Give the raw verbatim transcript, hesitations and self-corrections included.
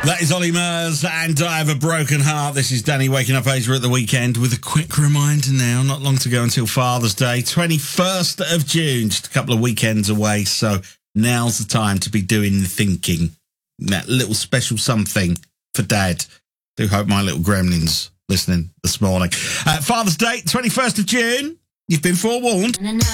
That is Ollie Murs and I Have a Broken Heart. This is Danny waking up Asia at the weekend with a quick reminder now, not long to go until Father's Day, twenty-first of June, just a couple of weekends away, so now's the time to be doing the thinking. That little special something for Dad. Do hope my little gremlin's listening this morning. Uh, Father's Day, twenty-first of June. You've been forewarned.